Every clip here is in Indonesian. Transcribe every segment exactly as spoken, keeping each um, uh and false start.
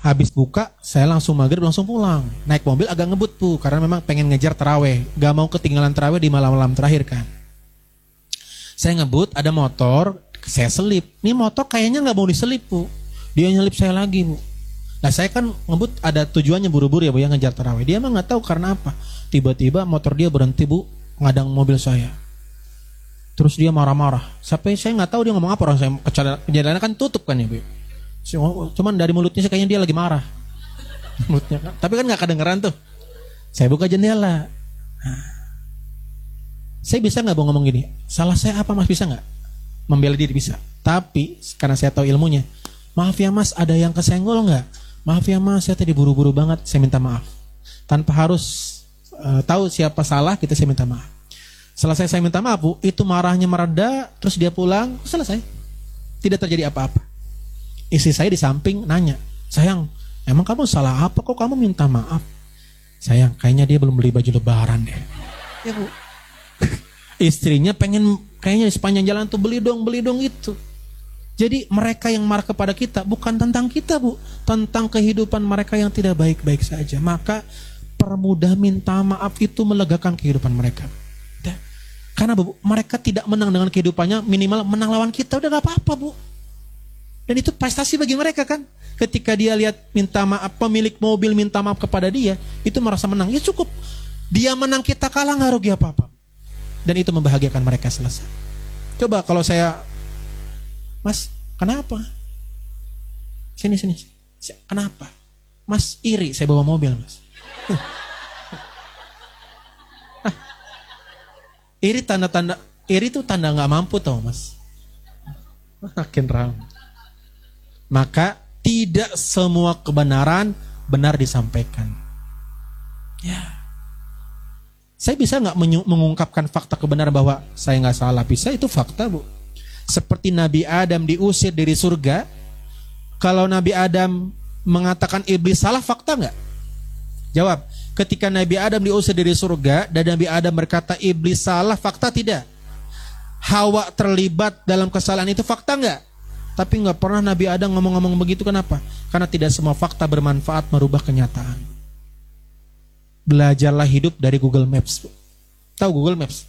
Habis buka, saya langsung maghrib langsung pulang. Naik mobil agak ngebut bu, karena memang pengen ngejar taraweh. Gak mau ketinggalan taraweh di malam-malam terakhir kan. Saya ngebut, ada motor, saya selip. Ini motor kayaknya gak mau diselip bu. Dia nyelip saya lagi bu. Nah saya kan ngebut ada tujuannya buru-buru ya bu, yang ngejar taraweh. Dia mah gak tahu karena apa. Tiba-tiba motor dia berhenti bu, ngadang mobil saya. Terus dia marah-marah. Sampai saya gak tahu dia ngomong apa. Orang saya kejadiannya kan tutup kan ya bu. Cuman dari mulutnya kayaknya dia lagi marah. Mulutnya kan. Tapi kan gak kedengeran tuh. Saya buka jendela. Nah. Saya bisa gak mau ngomong gini, salah saya apa mas, bisa gak? Membela diri bisa. Tapi karena saya tahu ilmunya, maaf ya mas ada yang kesenggol gak? Maaf ya mas saya tadi buru-buru banget, saya minta maaf. Tanpa harus uh, tahu siapa salah, kita saya minta maaf. Selesai saya minta maaf bu, itu marahnya mereda. Terus dia pulang, selesai. Tidak terjadi apa-apa. Istri saya di samping nanya, sayang, emang kamu salah apa kok kamu minta maaf? Sayang, kayaknya dia belum beli baju lebaran deh. Ya bu. Istrinya pengen, kayaknya di sepanjang jalan tuh beli dong, beli dong itu. Jadi mereka yang marah kepada kita bukan tentang kita bu, tentang kehidupan mereka yang tidak baik-baik saja. Maka permudah minta maaf itu melegakan kehidupan mereka. Karena bu, mereka tidak menang dengan kehidupannya, minimal menang lawan kita udah gak apa-apa bu. Dan itu prestasi bagi mereka kan. Ketika dia lihat minta maaf, pemilik mobil minta maaf kepada dia, itu merasa menang. Ya cukup. Dia menang, kita kalah, gak rugi apa-apa. Dan itu membahagiakan mereka, selesai. Coba kalau saya, mas, kenapa? Sini, sini. Kenapa? Mas iri, saya bawa mobil, mas. Ah, iri tanda-tanda, iri itu tanda gak mampu tau mas. Makin ramai. Maka tidak semua kebenaran benar disampaikan. Ya, saya bisa nggak mengungkapkan fakta kebenaran bahwa saya nggak salah? Bisa, itu fakta bu. Seperti Nabi Adam diusir dari surga. Kalau Nabi Adam mengatakan iblis salah, fakta nggak? Jawab. Ketika Nabi Adam diusir dari surga dan Nabi Adam berkata iblis salah, fakta tidak? Hawa terlibat dalam kesalahan itu, fakta nggak? Tapi nggak pernah Nabi Adam ngomong-ngomong begitu. Kenapa? Karena tidak semua fakta bermanfaat merubah kenyataan. Belajarlah hidup dari Google Maps. Tahu Google Maps?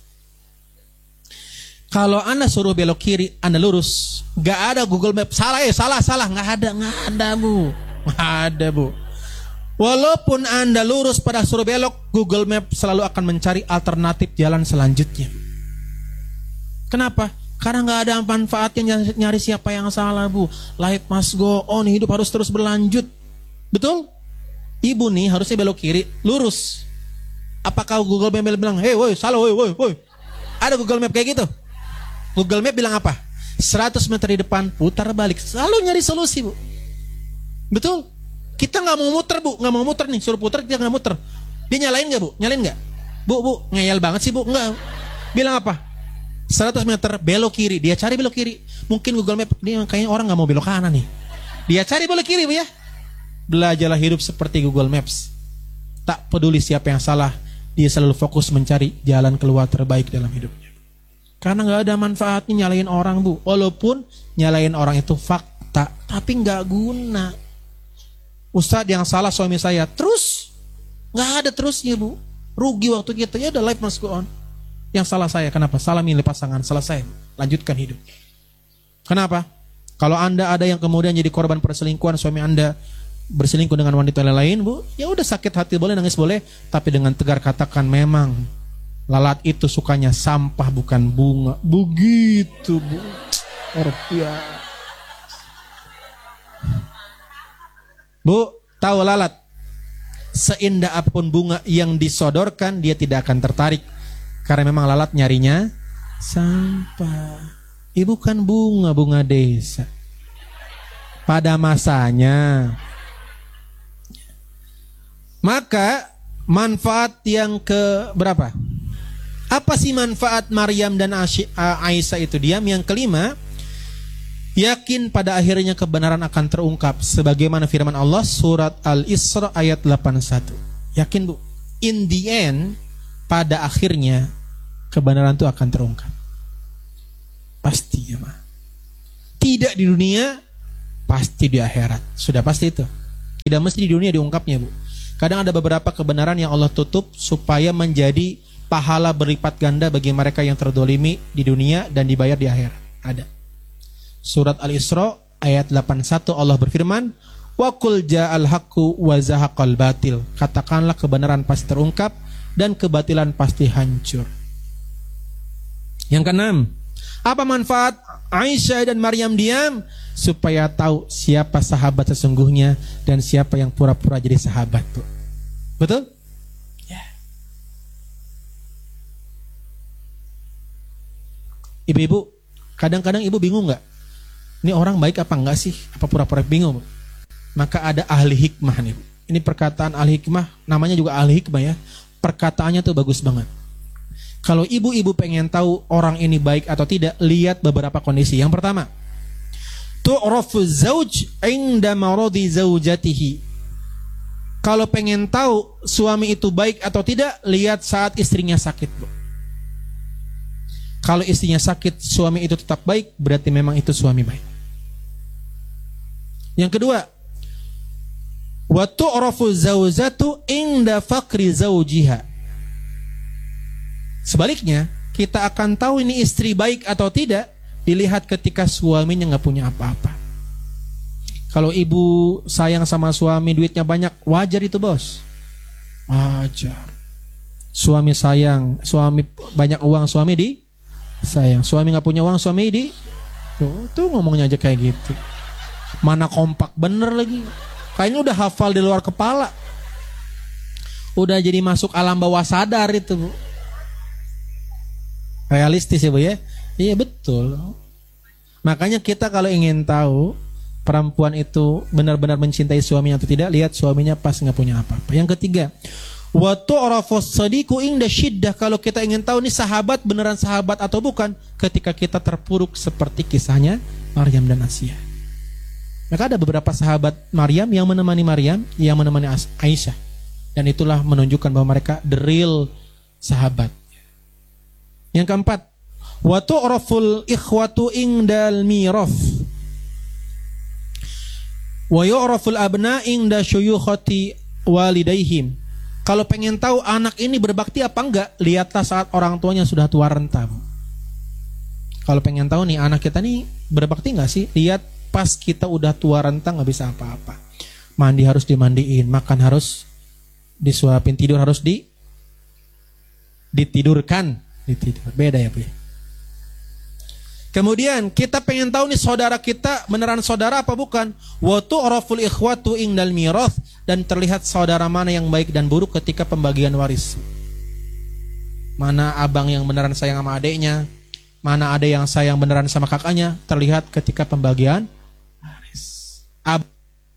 Kalau Anda suruh belok kiri, Anda lurus. Nggak ada Google Maps. Salah ya, salah, salah. Nggak ada, nggak ada bu. Nggak ada bu. Walaupun Anda lurus pada suruh belok, Google Maps selalu akan mencari alternatif jalan selanjutnya. Kenapa? Karena nggak ada manfaatnya nyari siapa yang salah bu. Life must go on, hidup harus terus berlanjut. Betul? Ibu nih harusnya belok kiri, lurus. Apakah Google Map bilang, hei woi salah woi woi woi? Ada Google Map kayak gitu? Google Map bilang apa? seratus meter di depan, putar balik. Selalu nyari solusi bu. Betul? Kita nggak mau muter bu, nggak mau muter nih, suruh putar dia nggak muter. Dia nyalain nggak bu? Nyalain nggak? Bu bu ngeyel banget sih bu, nggak. Bilang apa? seratus meter belok kiri, dia cari belok kiri. Mungkin Google Map dia kayaknya orang nggak mau belok kanan nih. Dia cari belok kiri bu ya. Belajarlah hidup seperti Google Maps. Tak peduli siapa yang salah, dia selalu fokus mencari jalan keluar terbaik dalam hidupnya. Karena nggak ada manfaatnya nyalain orang bu. Walaupun nyalain orang itu fakta, tapi nggak guna. Ustadz yang salah suami saya, terus nggak ada terusnya bu. Rugi waktu kita. Ya udah, life must go on. Yang salah saya, kenapa? Salah milih pasangan, selesai. Lanjutkan hidup. Kenapa? Kalau Anda ada yang kemudian jadi korban perselingkuhan, suami Anda berselingkuh dengan wanita lain, bu, ya udah, sakit hati boleh, nangis boleh, tapi dengan tegar katakan memang lalat itu sukanya sampah bukan bunga. Begitu bu. Orpia. Bu, tahu lalat? Seindah apapun bunga yang disodorkan, dia tidak akan tertarik. Karena memang lalat nyarinya sampah. Ibu kan bunga-bunga desa. Pada masanya. Maka manfaat yang ke berapa? Apa sih manfaat Maryam dan Aisyah itu? Diam. Yang kelima, yakin pada akhirnya kebenaran akan terungkap. Sebagaimana firman Allah surat Al-Isra ayat delapan puluh satu. Yakin bu, in the end, pada akhirnya kebenaran itu akan terungkap. Pasti ya mah. Tidak di dunia, pasti di akhirat. Sudah pasti itu. Tidak Tidak mesti di dunia diungkapnya, Bu. Kadang ada beberapa kebenaran yang Allah tutup supaya menjadi pahala berlipat ganda bagi mereka yang terdolimi di dunia dan dibayar di akhir. Ada. Surat Al-Isra ayat delapan puluh satu Allah berfirman, wa qul ja'al haqqu wa zahaqal batil. Katakanlah kebenaran pasti terungkap dan kebatilan pasti hancur. Yang keenam, apa manfaat Aisyah dan Maryam diam? Supaya tahu siapa sahabat sesungguhnya dan siapa yang pura-pura jadi sahabat, Bu. Betul? Ya. Ibu-ibu, kadang-kadang ibu bingung nggak? Ini orang baik apa enggak sih? Apa pura-pura bingung, Bu? Maka ada ahli hikmah nih. Ini perkataan ahli hikmah, namanya juga ahli hikmah ya. Perkataannya tuh bagus banget. Kalau ibu-ibu pengen tahu orang ini baik atau tidak, lihat beberapa kondisi. Yang pertama, tu'rafu zauj 'inda maradi zaujatihi. Kalau pengen tahu suami itu baik atau tidak, lihat saat istrinya sakit, Bu. Kalau istrinya sakit, suami itu tetap baik, berarti memang itu suami baik. Yang kedua, wa tu'rafu zaujatu 'inda faqri zaujiha. Sebaliknya, kita akan tahu ini istri baik atau tidak dilihat ketika suaminya nggak punya apa-apa. Kalau ibu sayang sama suami, duitnya banyak, wajar itu, bos. Wajar. Suami sayang, suami banyak uang, suami di sayang. Suami nggak punya uang, suami di tuh, tuh ngomongnya aja kayak gitu. Mana kompak bener lagi. Kayaknya udah hafal di luar kepala. Udah jadi masuk alam bawah sadar itu, Bu. Realistis ya, Bu ya? Iya betul. Makanya kita kalau ingin tahu perempuan itu benar-benar mencintai suaminya atau tidak, lihat suaminya pas nggak punya apa-apa. Yang ketiga, wa tu'rafus sadiqu inda syiddah. Kalau kita ingin tahu nih sahabat beneran sahabat atau bukan, ketika kita terpuruk seperti kisahnya Maryam dan Asia. Maka ada beberapa sahabat Maryam yang menemani Maryam, yang menemani Aisyah, dan itulah menunjukkan bahwa mereka the real sahabat. Yang keempat, wa tu'raful ikhwatu indal miraf wa yu'raful abna inda syuyukhati walidaihim. Kalau pengen tahu anak ini berbakti apa enggak, lihatlah saat orang tuanya sudah tua renta. Kalau pengen tahu nih anak kita nih berbakti enggak sih, lihat pas kita udah tua renta nggak bisa apa-apa. Mandi harus dimandiin, makan harus disuapin, tidur harus di ditidurkan. Ditidur. Beda ya, Bu. Kemudian kita pengen tahu nih saudara kita beneran saudara apa bukan? Wa tu'raful ikhwatu indal mirath, dan terlihat saudara mana yang baik dan buruk ketika pembagian waris. Mana abang yang beneran sayang sama adiknya, mana ada yang sayang beneran sama kakaknya, terlihat ketika pembagian waris. Ab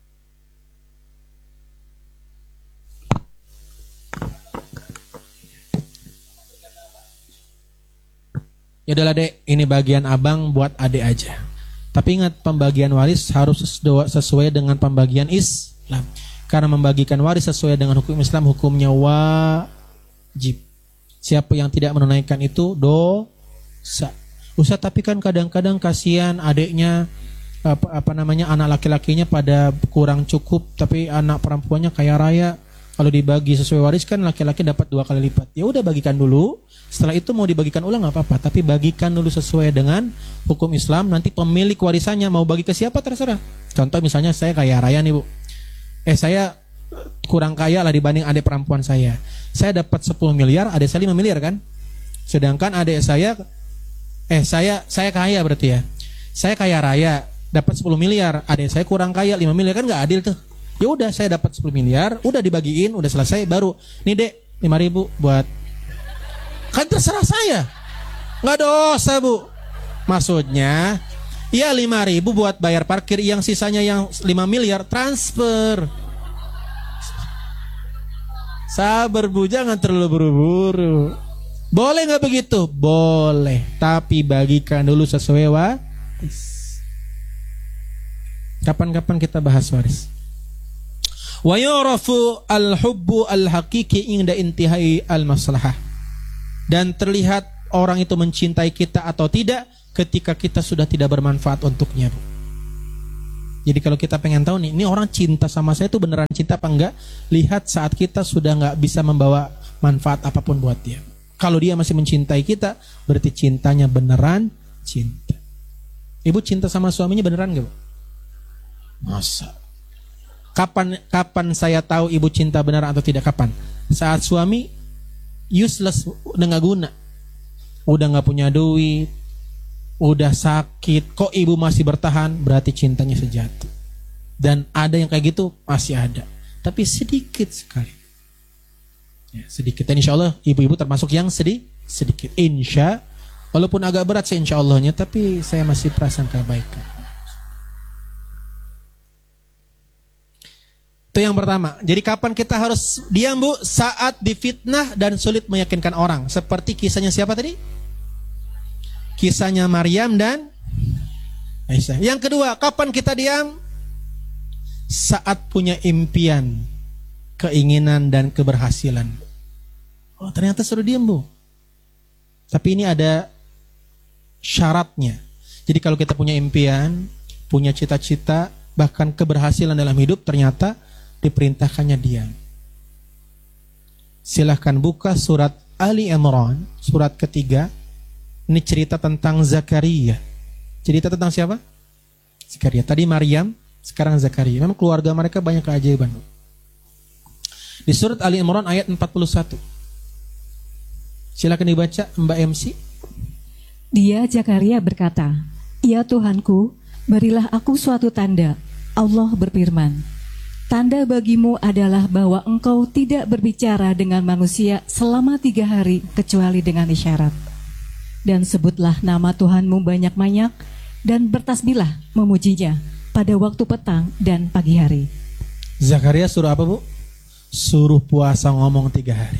Ya udahlah, Dek, ini bagian abang buat adek aja. Tapi ingat, pembagian waris harus sesuai dengan pembagian Islam. Karena membagikan waris sesuai dengan hukum Islam, hukumnya wajib. Siapa yang tidak menunaikan itu dosa. Ustaz, tapi kan kadang-kadang kasihan adeknya, apa, apa namanya, anak laki-lakinya pada kurang cukup, tapi anak perempuannya kaya raya. Kalau dibagi sesuai waris kan laki-laki dapat dua kali lipat. Ya udah, bagikan dulu. Setelah itu mau dibagikan ulang nggak apa-apa, tapi bagikan dulu sesuai dengan hukum Islam. Nanti pemilik warisannya mau bagi ke siapa terserah. Contoh misalnya saya kaya raya nih, Bu. Eh saya kurang kaya lah dibanding adik perempuan saya. Saya dapat sepuluh miliar, adik saya lima miliar kan. Sedangkan adik saya eh saya saya kaya berarti ya. Saya kaya raya, dapat sepuluh miliar, adik saya kurang kaya lima miliar, kan nggak adil tuh. Ya udah, saya dapat sepuluh miliar, udah dibagiin, udah selesai, baru nih, Dek, lima ribu buat, kan terserah saya, nggak dosa, Bu. Maksudnya ya lima ribu buat bayar parkir, yang sisanya yang lima miliar transfer. Sabar, Bu, jangan terlalu buru-buru. Boleh nggak begitu? Boleh, tapi bagikan dulu sesuai waris. Kapan-kapan kita bahas waris. Wa yurafu al-hubbu al-haqiqi inda intihai al-maslahah. Dan terlihat orang itu mencintai kita atau tidak ketika kita sudah tidak bermanfaat untuknya, Bu. Jadi kalau kita pengen tahu nih, ini orang cinta sama saya itu beneran cinta apa enggak, lihat saat kita sudah nggak bisa membawa manfaat apapun buat dia. Kalau dia masih mencintai kita, berarti cintanya beneran cinta. Ibu cinta sama suaminya beneran nggak, Bu? Masa? Kapan kapan saya tahu ibu cinta beneran atau tidak? Kapan? Saat suami useless, udah nggak guna, udah nggak punya duit, udah sakit, kok ibu masih bertahan, berarti cintanya sejati. Dan ada yang kayak gitu masih ada, tapi sedikit sekali. Ya, sedikit. Dan insya Allah ibu-ibu termasuk yang sedih, sedikit. Insya, walaupun agak berat sih insya Allahnya, tapi saya masih prasangka kebaikan. Itu yang pertama. Jadi kapan kita harus diam, Bu? Saat difitnah dan sulit meyakinkan orang. Seperti kisahnya siapa tadi? Kisahnya Maryam dan Aisyah. Yang kedua, kapan kita diam? Saat punya impian, keinginan dan keberhasilan. Oh, ternyata suruh diam, Bu. Tapi ini ada syaratnya. Jadi kalau kita punya impian, punya cita-cita, bahkan keberhasilan dalam hidup, ternyata diperintahkannya diam. Silahkan buka surat Ali Imran, surat ketiga. Ini cerita tentang Zakaria. Cerita tentang siapa? Zakaria. Tadi Maryam, sekarang Zakaria. Memang keluarga mereka banyak keajaiban. Di surat Ali Imran ayat empat puluh satu. Silakan dibaca Mbak M C. Dia Zakaria berkata, "Ya Tuhanku, berilah aku suatu tanda." Allah berfirman, "Tanda bagimu adalah bahwa engkau tidak berbicara dengan manusia selama tiga hari kecuali dengan isyarat. Dan sebutlah nama Tuhanmu banyak-banyak dan bertasbihlah memujinya pada waktu petang dan pagi hari." Zakaria suruh apa, Bu? Suruh puasa ngomong tiga hari.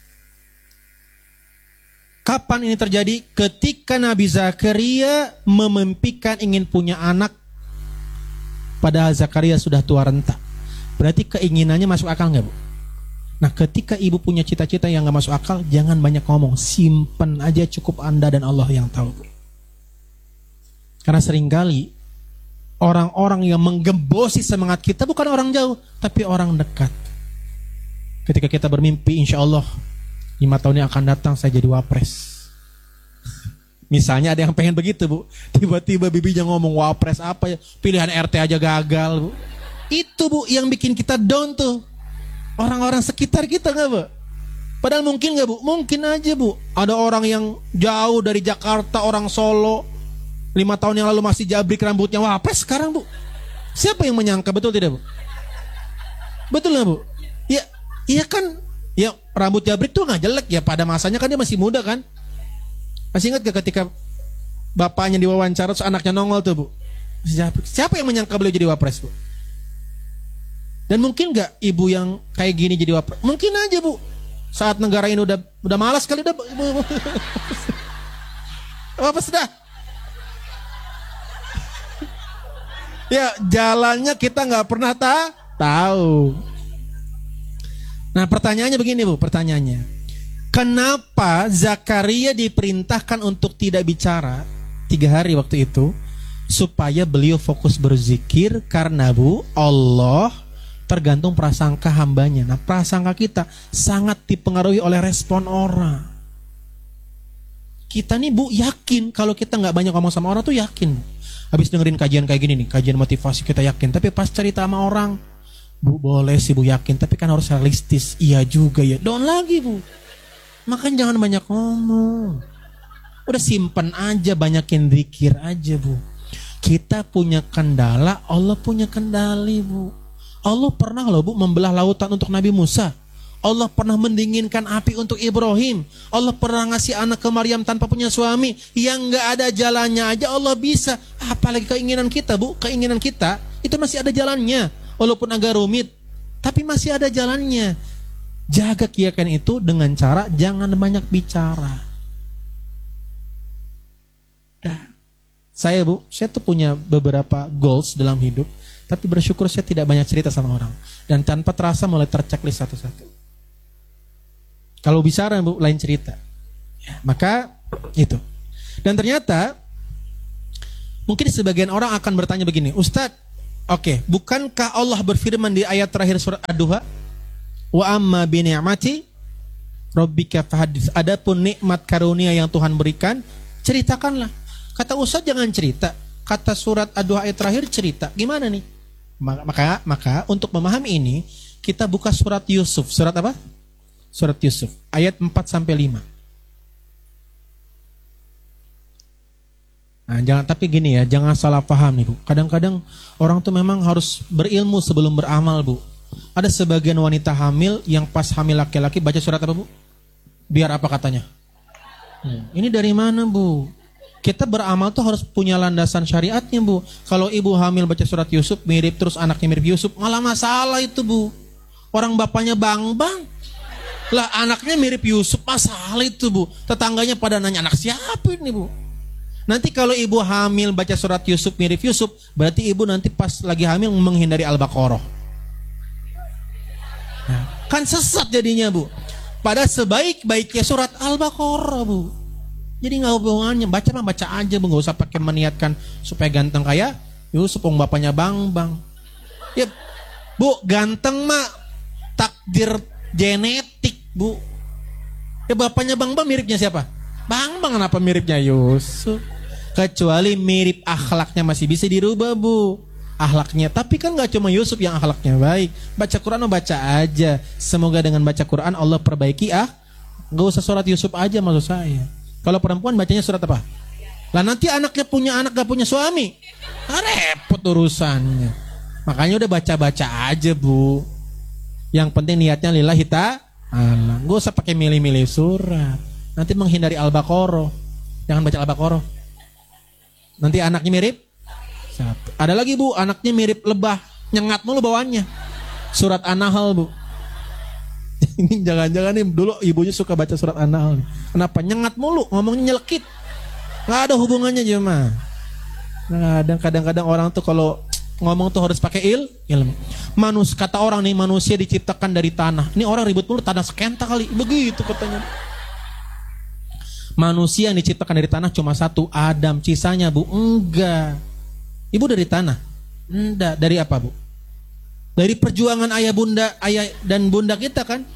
Kapan ini terjadi? Ketika Nabi Zakaria memimpikan ingin punya anak, padahal Zakaria sudah tua renta. Berarti keinginannya masuk akal nggak, Bu? Nah, ketika ibu punya cita-cita yang nggak masuk akal, jangan banyak ngomong, simpen aja, cukup Anda dan Allah yang tahu. Karena seringkali orang-orang yang menggembosi semangat kita bukan orang jauh, tapi orang dekat. Ketika kita bermimpi, insya Allah lima tahun yang akan datang saya jadi wapres. Misalnya ada yang pengen begitu, Bu. Tiba-tiba bibinya ngomong wapres apa ya? Pilihan R T aja gagal, Bu. Itu, Bu, yang bikin kita down tuh. Orang-orang sekitar kita nggak, Bu? Padahal mungkin nggak, Bu? Mungkin aja, Bu. Ada orang yang jauh dari Jakarta, orang Solo, lima tahun yang lalu masih jabrik rambutnya, wapres sekarang, Bu. Siapa yang menyangka? Betul tidak, Bu? Betul nggak, Bu? Ya, iya kan? Ya, rambut jabrik tuh nggak jelek ya. Pada masanya kan dia masih muda kan? Masih ingat gak ketika bapaknya diwawancara terus anaknya nongol tuh, Bu? Siapa yang menyangka beliau jadi wapres, Bu? Dan mungkin gak ibu yang kayak gini jadi wapres? Mungkin aja, Bu. Saat negara ini udah udah malas kali udah wapres dah. Ya, jalannya kita nggak pernah ta tahu. Nah, pertanyaannya begini, Bu, pertanyaannya. Kenapa Zakaria diperintahkan untuk tidak bicara tiga hari waktu itu? Supaya beliau fokus berzikir, karena, Bu, Allah tergantung prasangka hambanya. Nah, prasangka kita sangat dipengaruhi oleh respon orang. Kita nih, Bu, yakin kalau kita nggak banyak ngomong sama orang tuh yakin. Habis dengerin kajian kayak gini nih, kajian motivasi, kita yakin. Tapi pas cerita sama orang, Bu, boleh sih, Bu, yakin, tapi kan harus realistis. Iya juga ya, down lagi, Bu. Makanya jangan banyak ngomong. Udah simpen aja, banyakin zikir aja, Bu. Kita punya kendala, Allah punya kendali, Bu. Allah pernah loh, Bu, membelah lautan untuk Nabi Musa. Allah pernah mendinginkan api untuk Ibrahim. Allah pernah ngasih anak ke Maryam tanpa punya suami. Yang gak ada jalannya aja Allah bisa. Apalagi keinginan kita, Bu. Keinginan kita itu masih ada jalannya. Walaupun agak rumit, tapi masih ada jalannya. Jaga keyakinan itu dengan cara jangan banyak bicara. Dah. Saya, Bu, saya tuh punya beberapa goals dalam hidup, tapi bersyukur saya tidak banyak cerita sama orang. Dan tanpa terasa mulai terchecklist satu-satu. Kalau bicara, Bu, lain cerita. Ya, maka itu. Dan ternyata mungkin sebagian orang akan bertanya begini, Ustadz, Oke, bukankah Allah berfirman di ayat terakhir surat Ad-Duha? Wa amma bi ni'mati rabbika fahadits. Adapun nikmat karunia yang Tuhan berikan, ceritakanlah. Kata Ustaz jangan cerita. Kata surat Ad-Duha ayat terakhir cerita. Gimana nih? Maka maka untuk memahami ini, kita buka surat Yusuf. Surat apa? Surat Yusuf ayat empat sampai lima. Nah, jangan tapi gini ya, jangan salah paham nih Bu. Kadang-kadang orang tuh memang harus berilmu sebelum beramal Bu. Ada sebagian wanita hamil yang pas hamil laki-laki baca surat apa Bu? Biar apa katanya? Hmm. Ini dari mana Bu? Kita beramal tuh harus punya landasan syariatnya Bu. Kalau ibu hamil baca surat Yusuf mirip terus anaknya mirip Yusuf, malah masalah itu Bu. Orang bapaknya bang-bang, lah anaknya mirip Yusuf, masalah itu Bu. Tetangganya pada nanya anak siapa ini Bu? Nanti kalau ibu hamil baca surat Yusuf mirip Yusuf, berarti ibu nanti pas lagi hamil menghindari Al-Baqarah. Nah, kan sesat jadinya Bu. Pada sebaik-baiknya surat Al-Baqarah Bu. Jadi nggak hubungannya, baca mah baca aja Bu, nggak usah pakai meniatkan supaya ganteng kayak Yusuf, om bapaknya bang bang. Ya Bu, ganteng mah takdir genetik Bu. Ya bapaknya bang bang miripnya siapa? Bang bang kenapa miripnya Yusuf? Kecuali mirip akhlaknya masih bisa dirubah Bu, akhlaknya. Tapi kan gak cuma Yusuf yang akhlaknya baik. Baca Quran oh baca aja. Semoga dengan baca Quran Allah perbaiki ah. Gak usah surat Yusuf aja maksud saya. Kalau perempuan bacanya surat apa? Lah nanti anaknya punya anak gak punya suami, nah, repot urusannya. Makanya udah baca-baca aja Bu. Yang penting niatnya lillahi ta'ala. Gak usah pakai milih-milih surat. Nanti menghindari Al-Baqarah. Jangan baca Al-Baqarah. Nanti anaknya mirip. Satu. Ada lagi Bu, anaknya mirip lebah, nyengat mulu bawaannya. Surat An-Nahl Bu. Ini jangan-jangan nih dulu ibunya suka baca surat An-Nahl. Kenapa? Nyengat mulu, ngomongnya nyelekit. Gak ada hubungannya jemaah. Kadang kadang-kadang orang tuh kalau ngomong tuh harus pakai il, ilmu. Manus kata orang nih, manusia diciptakan dari tanah. Ini orang ribut mulu, tanah sekenta kali. Begitu katanya. Manusia yang diciptakan dari tanah cuma satu, Adam. Sisanya Bu, enggak. Ibu dari tanah? Enggak. Dari apa Bu? Dari perjuangan ayah bunda, ayah dan bunda kita kan.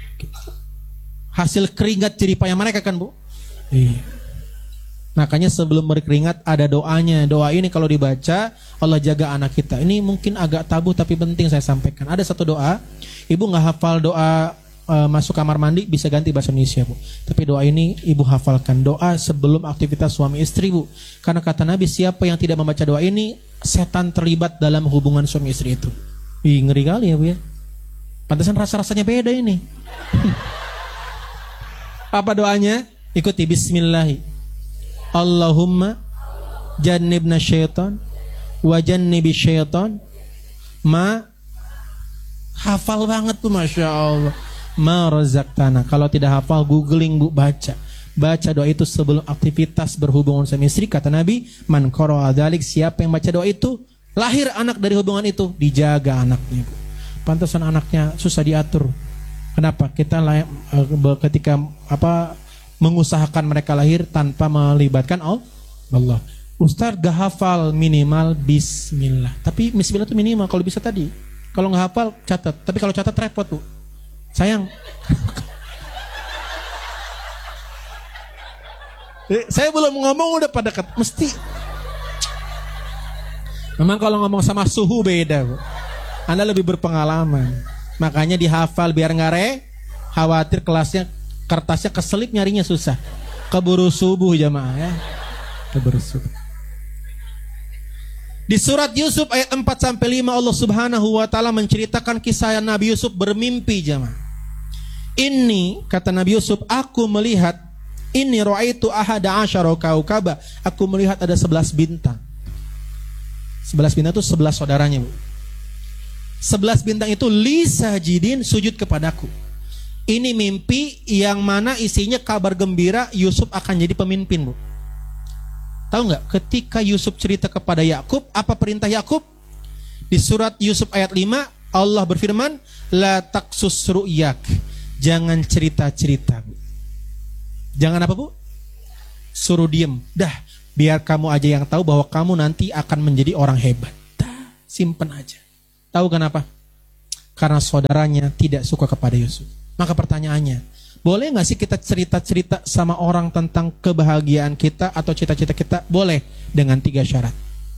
Hasil keringat jerih payah mereka kan Bu. Iya. Makanya sebelum berkeringat ada doanya. Doa ini kalau dibaca Allah jaga anak kita. Ini mungkin agak tabu tapi penting saya sampaikan. Ada satu doa. Ibu gak hafal doa Uh, masuk kamar mandi bisa ganti bahasa Indonesia Bu. Tapi doa ini ibu hafalkan. Doa sebelum aktivitas suami istri Bu. Karena kata Nabi siapa yang tidak membaca doa ini, setan terlibat dalam hubungan suami istri itu. Ih, ngeri kali ya Bu ya. Pantesan rasa-rasanya beda ini. Apa doanya? Ikuti bismillahi. Allahumma jannibna syaitan wa jannibi syaitan ma. Hafal banget tuh Masya Allah. Ma razaqtana. Kalau tidak hafal googling Bu, baca. Baca doa itu sebelum aktivitas berhubungan suami istri. Kata Nabi, man qara'a dzalik, siapa yang baca doa itu, lahir anak dari hubungan itu, dijaga anaknya Bu. Pantasan anaknya susah diatur. Kenapa? Kita layak, ketika apa mengusahakan mereka lahir tanpa melibatkan Allah. Ustaz gak hafal minimal bismillah. Tapi bismillah itu minimal kalau bisa tadi. Kalau gak hafal catat. Tapi kalau catat repot Bu. Sayang. eh, saya belum ngomong udah pada ket, mesti. Memang kalau ngomong sama suhu beda Bu. Anda lebih berpengalaman. Makanya dihafal biar nggak re, khawatir kelasnya kertasnya keselip nyarinya susah. Keburu subuh jamaah ya. Keburu subuh. Di surat Yusuf ayat empat sampai lima Allah Subhanahu wa taala menceritakan kisah Nabi Yusuf bermimpi jamaah. Ini kata Nabi Yusuf, aku melihat ini ra'aitu ahada asyara kaukaba, aku melihat ada sebelas bintang. Sebelas bintang itu sebelas saudaranya Bu. Sebelas bintang itu li sajidin, sujud kepadaku. Ini mimpi yang mana isinya kabar gembira Yusuf akan jadi pemimpin Bu. Tahu nggak? Ketika Yusuf cerita kepada Yakub, apa perintah Yakub? Di surat Yusuf ayat lima Allah berfirman, la taqsus ru'yak. Jangan cerita-cerita Bu. Jangan apa Bu? Suruh diem. Dah, biar kamu aja yang tahu bahwa kamu nanti akan menjadi orang hebat. Dah. simpen aja. Tahu kenapa? Karena saudaranya tidak suka kepada Yusuf. Maka pertanyaannya, boleh gak sih kita cerita-cerita sama orang tentang kebahagiaan kita atau cita-cita kita? Boleh, dengan tiga syarat.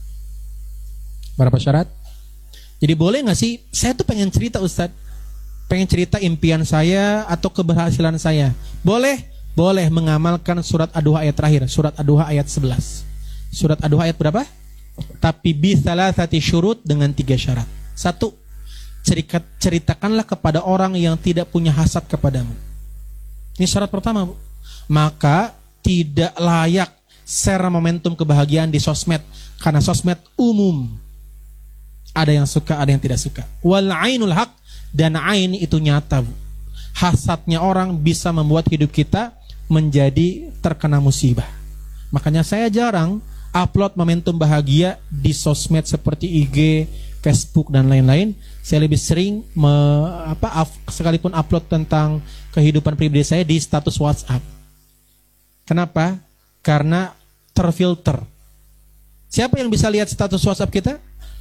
Berapa syarat? Jadi boleh gak sih, saya tuh pengen cerita Ustadz, pengen cerita impian saya atau keberhasilan saya. Boleh, boleh mengamalkan surat Ad-Duha ayat terakhir, surat Ad-Duha ayat sebelas. Surat Ad-Duha ayat berapa? Tapi bisalasati syurut, dengan tiga syarat. Satu, cerita, ceritakanlah kepada orang yang tidak punya hasad kepadamu. Ini syarat pertama, Bu. Maka tidak layak share momentum kebahagiaan di sosmed, karena sosmed umum. Ada yang suka, ada yang tidak suka. Wal ainul haq, dan ain itu nyata, Bu. Hasadnya orang bisa membuat hidup kita menjadi terkena musibah. Makanya saya jarang upload momentum bahagia di sosmed seperti I G, Facebook dan lain-lain. Saya lebih sering me, apa, af, sekalipun upload tentang kehidupan pribadi saya di status WhatsApp. Kenapa? Karena terfilter. Siapa yang bisa lihat status WhatsApp kita?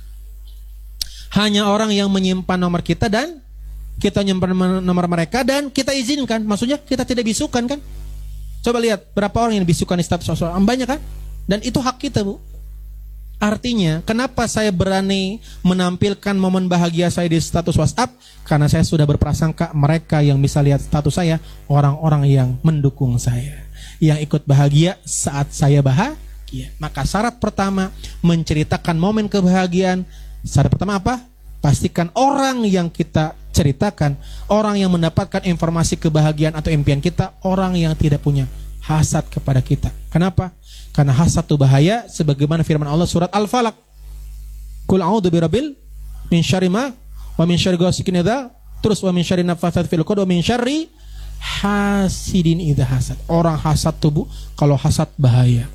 Hanya orang yang menyimpan nomor kita dan kita menyimpan nomor mereka dan kita izinkan. Maksudnya kita tidak bisukan kan? Coba lihat berapa orang yang bisukan di status WhatsApp. Banyak kan? Dan itu hak kita, Bu. Artinya, kenapa saya berani menampilkan momen bahagia saya di status WhatsApp? Karena saya sudah berprasangka mereka yang bisa lihat status saya, orang-orang yang mendukung saya, yang ikut bahagia saat saya bahagia. Maka syarat pertama, menceritakan momen kebahagiaan. Syarat pertama apa? Pastikan orang yang kita ceritakan, orang yang mendapatkan informasi kebahagiaan atau impian kita, orang yang tidak punya hasad kepada kita. Kenapa? Karena hasad itu bahaya, sebagaimana firman Allah surat Al-Falaq. Qul a'udzu birabbil min syarri ma wa min syarri ghasikin idza, terus wa min syarri nafatsat fil 'uqad wa min syarri hasidin idza hasad. Orang hasad tubuh, kalau hasad bahaya.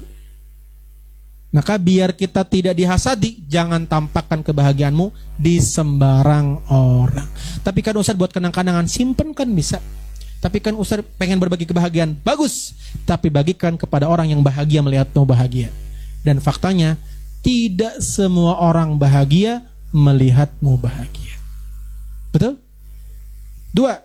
Maka biar kita tidak dihasadi, jangan tampakkan kebahagiaanmu di sembarang orang. Tapi kan Ustaz buat kenang-kenangan, simpen kan bisa. Tapi kan Ustaz pengen berbagi kebahagiaan, bagus. Tapi bagikan kepada orang yang bahagia melihatmu bahagia. Dan faktanya, tidak semua orang bahagia melihatmu bahagia. Betul? Dua.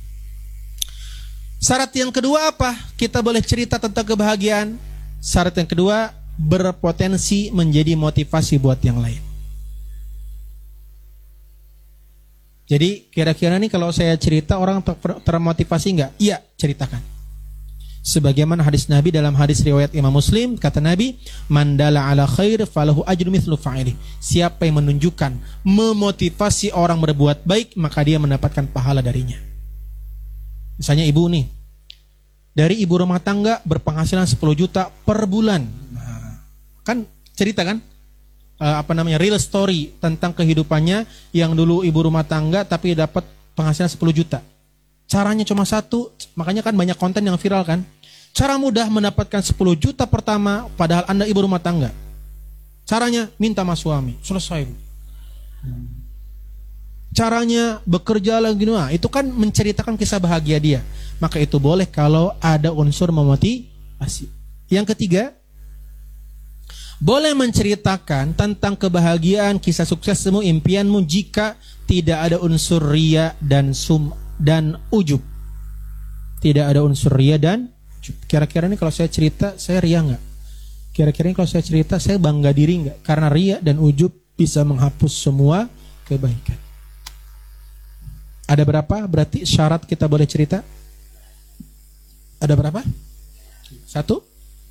Syarat yang kedua apa? Kita boleh cerita tentang kebahagiaan. Syarat yang kedua, berpotensi menjadi motivasi buat yang lain. Jadi kira-kira nih kalau saya cerita orang ter- termotivasi enggak? Iya, ceritakan. Sebagaimana hadis Nabi dalam hadis riwayat Imam Muslim, kata Nabi, "Man dalla ala khair falahu ajru mithlu fa'ili." Siapa yang menunjukkan, memotivasi orang berbuat baik, maka dia mendapatkan pahala darinya. Misalnya ibu nih, dari ibu rumah tangga berpenghasilan sepuluh juta per bulan. Nah, kan cerita kan? Apa namanya, real story tentang kehidupannya yang dulu ibu rumah tangga tapi dapat penghasilan sepuluh juta. Caranya cuma satu, makanya kan banyak konten yang viral kan. Cara mudah mendapatkan sepuluh juta pertama padahal Anda ibu rumah tangga. Caranya minta sama suami, selesai. Caranya bekerja lagi, nah, itu kan menceritakan kisah bahagia dia. Maka itu boleh kalau ada unsur memotivasi. Yang ketiga, boleh menceritakan tentang kebahagiaan, kisah suksesmu, impianmu jika tidak ada unsur ria dan sum dan ujub. Tidak ada unsur ria dan ujub. Kira-kira ini kalau saya cerita, saya ria nggak? Kira-kira ini kalau saya cerita, saya bangga diri nggak? Karena ria dan ujub bisa menghapus semua kebaikan. Ada berapa? Berarti syarat kita boleh cerita? Ada berapa? Satu.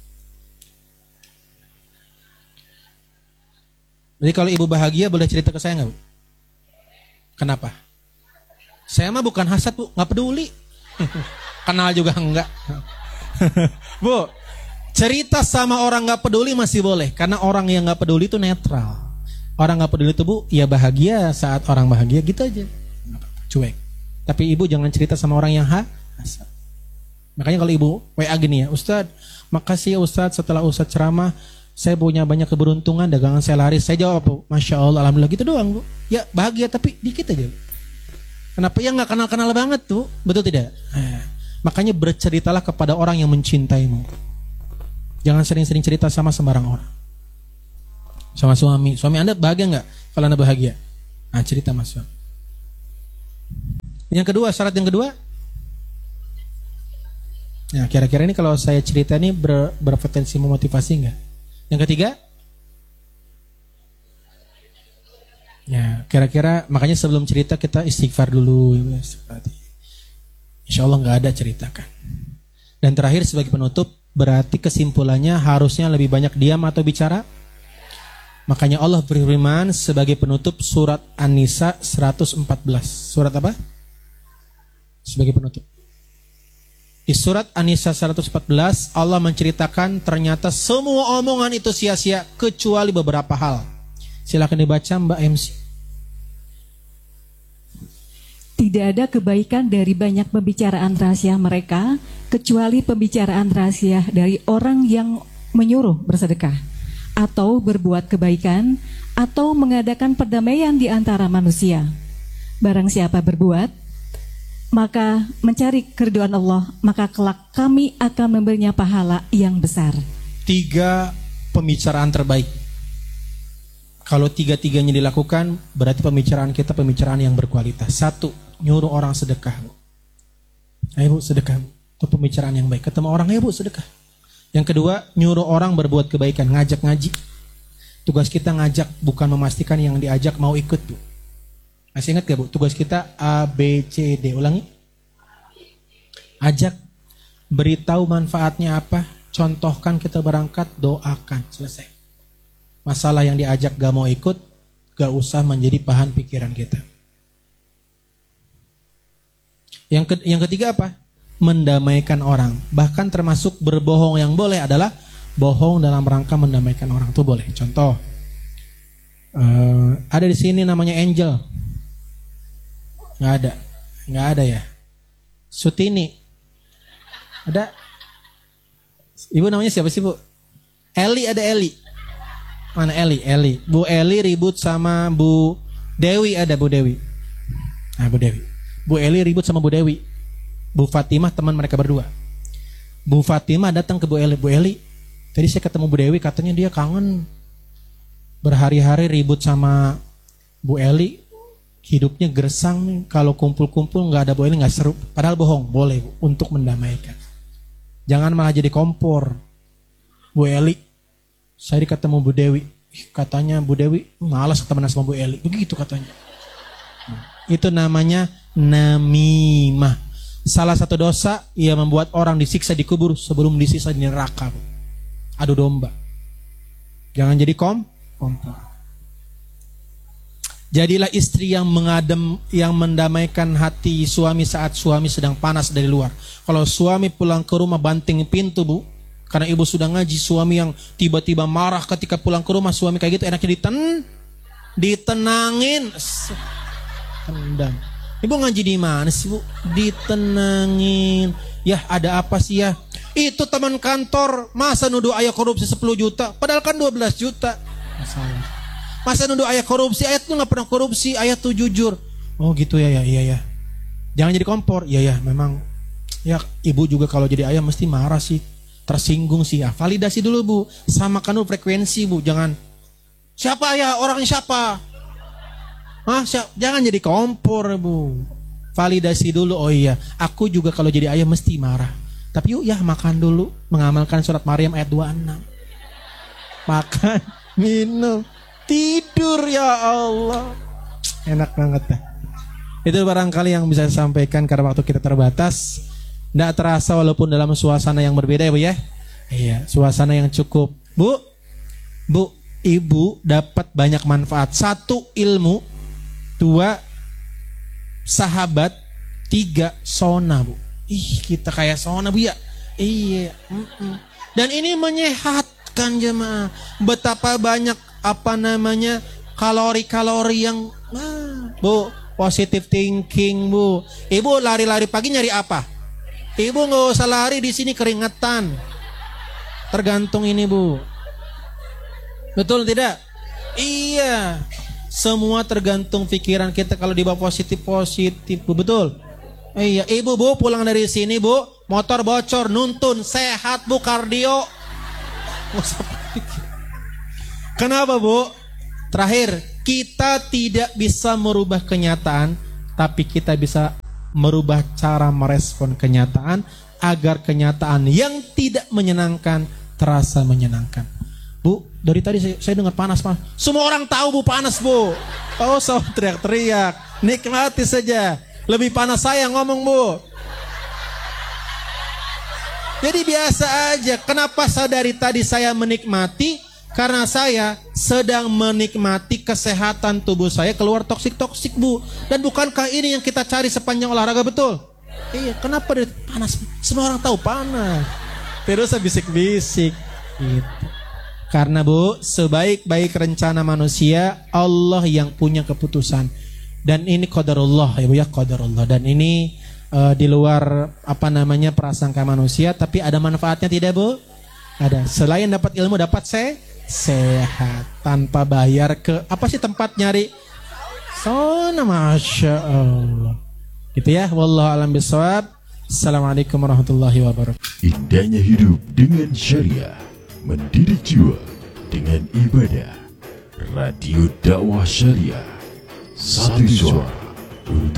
Jadi kalau ibu bahagia boleh cerita ke saya nggak, Bu? Kenapa? Saya mah bukan hasad, Bu, nggak peduli. Kenal juga enggak. Bu, cerita sama orang nggak peduli masih boleh, karena orang yang nggak peduli itu netral. Orang nggak peduli itu, Bu, ya bahagia saat orang bahagia gitu aja. Cuek. Tapi ibu jangan cerita sama orang yang hasad. Makanya kalau ibu W A gini ya, Ustadz, makasih ya Ustadz, setelah Ustadz ceramah saya punya banyak keberuntungan, dagangan saya laris. Saya jawab, Bu, Masya Allah, Alhamdulillah, gitu doang, Bu. Ya bahagia tapi dikit aja. Kenapa? Ya nggak kenal-kenal banget tuh, betul tidak? Nah, makanya berceritalah kepada orang yang mencintaimu. Jangan sering-sering cerita sama sembarang orang. sama suami. Suami Anda bahagia nggak kalau Anda bahagia? Nah, cerita mas suami. Yang kedua, syarat yang kedua. Nah, kira-kira ini kalau saya cerita ini ber, berpotensi memotivasi nggak? Yang ketiga? Ya, kira-kira makanya sebelum cerita kita istighfar dulu. Insya Allah nggak ada ceritakan. Dan terakhir sebagai penutup, berarti kesimpulannya harusnya lebih banyak diam atau bicara? Makanya Allah berfirman sebagai penutup surat An-Nisa seratus empat belas. Surat apa? Sebagai penutup. Di surat An-Nisa seratus empat belas Allah menceritakan ternyata semua omongan itu sia-sia kecuali beberapa hal. Silakan dibaca Mbak M C. Tidak ada kebaikan dari banyak pembicaraan rahasia mereka, kecuali pembicaraan rahasia dari orang yang menyuruh bersedekah, atau berbuat kebaikan, atau mengadakan perdamaian di antara manusia. Barang siapa berbuat, maka mencari keridhaan Allah, maka kelak kami akan memberinya pahala yang besar. Tiga pembicaraan terbaik. Kalau tiga-tiganya dilakukan, berarti pembicaraan kita pembicaraan yang berkualitas. Satu, nyuruh orang sedekah. Ayo bu, sedekah. Itu pembicaraan yang baik. Ketemu orang, ayo bu, sedekah. Yang kedua, nyuruh orang berbuat kebaikan, ngajak ngaji. Tugas kita ngajak, bukan memastikan yang diajak mau ikut bu. Masih ingat gak bu? Tugas kita A, B, C, D. Ulangi. Ajak, beritahu manfaatnya apa, contohkan kita berangkat, doakan, selesai. Masalah yang diajak gak mau ikut, gak usah menjadi bahan pikiran kita. Yang, ke, yang ketiga apa? Mendamaikan orang. Bahkan termasuk berbohong yang boleh adalah bohong dalam rangka mendamaikan orang. Itu boleh. Contoh, uh, ada di sini namanya Angel. Nggak ada, nggak ada ya. Sutini, ada. Ibu namanya siapa sih bu? Eli, ada Eli. Mana Eli? Eli. Bu Eli ribut sama Bu Dewi, ada Bu Dewi. Nah Bu Dewi. Bu Eli ribut sama Bu Dewi. Bu Fatimah teman mereka berdua. Bu Fatimah datang ke Bu Eli. Bu Eli, tadi saya ketemu Bu Dewi, katanya dia kangen. Berhari-hari ribut sama Bu Eli. Hidupnya gersang, kalau kumpul-kumpul nggak ada Bu Eli, nggak seru. Padahal bohong, boleh Bu, untuk mendamaikan. Jangan malah jadi kompor. Bu Eli, saya ketemu Bu Dewi, katanya Bu Dewi malas temenan sama Bu Eli, begitu katanya. Itu namanya namimah. Salah satu dosa ia membuat orang disiksa di kubur sebelum disiksa di neraka. Adu domba. Jangan jadi kom kompor. Jadilah istri yang mengadem, yang mendamaikan hati suami saat suami sedang panas dari luar. Kalau suami pulang ke rumah banting pintu bu, karena ibu sudah ngaji, suami yang tiba-tiba marah ketika pulang ke rumah, suami kayak gitu enaknya diten, ditenangin, tendang. Ibu ngaji di mana sih bu? Ditenangin. Ya ada apa sih ya? Itu teman kantor, masa nuduh ayah korupsi sepuluh juta, padahal kan dua belas juta. Masalah. Masa nuduh ayah korupsi, ayah tuh gak pernah korupsi, ayah tuh jujur. Oh gitu ya, ya, iya ya. Jangan jadi kompor. Iya ya, memang. Ya ibu juga kalau jadi ayah mesti marah sih, tersinggung sih ya. Validasi dulu bu, samakan dulu frekuensi bu. Jangan, siapa ya, orangnya siapa? Hah, siapa? Jangan jadi kompor bu. Validasi dulu, oh iya, aku juga kalau jadi ayah mesti marah. Tapi yuk ya makan dulu, mengamalkan surat Maryam ayat dua puluh enam. Makan, minum, tidur, ya Allah. Enak banget dah. Itu barangkali yang bisa saya sampaikan karena waktu kita terbatas. Tidak terasa walaupun dalam suasana yang berbeda ya bu ya. Iya, suasana yang cukup. Bu, bu, ibu dapat banyak manfaat. Satu, ilmu. Dua, sahabat. Tiga, sona bu. Ih, kita kayak sona bu ya. Iya. Mm-mm. Dan ini menyehatkan jemaah. Betapa banyak apa namanya kalori-kalori yang nah, bu, positive thinking bu. Ibu lari-lari pagi nyari apa? Ibu nggak usah lari di sini keringetan. Tergantung ini bu. Betul tidak? Iya. Semua tergantung pikiran kita. Kalau dibawa positif positif bu, betul. Iya. Ibu bu pulang dari sini bu, motor bocor, nuntun, sehat bu, kardio. Kenapa Bu? Terakhir, kita tidak bisa merubah kenyataan, tapi kita bisa merubah cara merespon kenyataan agar kenyataan yang tidak menyenangkan terasa menyenangkan. Bu, dari tadi saya, saya dengar panas panas. Semua orang tahu Bu panas Bu. Oh, so teriak-teriak. Nikmati saja. Lebih panas saya ngomong Bu. Jadi biasa aja. Kenapa sadari tadi saya menikmati? Karena saya sedang menikmati kesehatan tubuh saya keluar toksik-toksik Bu. Dan bukankah ini yang kita cari sepanjang olahraga, betul? Iya, kenapa dia panas? Semua orang tahu panas. Terus saya bisik-bisik gitu. Karena Bu, sebaik-baik rencana manusia, Allah yang punya keputusan. Dan ini qadarullah ya Bu ya, qadarullah. Dan ini uh, di luar apa namanya prasangka manusia, tapi ada manfaatnya tidak Bu? Ada. Selain dapat ilmu, dapat se sehat tanpa bayar ke apa sih tempat nyari? Sona, masya Allah. Gitu ya. Wallahu a'lam bishawab. Assalamualaikum warahmatullahi wabarakatuh. Indahnya hidup dengan syariah, mendidik jiwa dengan ibadah. Radio Dakwah Syariah, satu suara untuk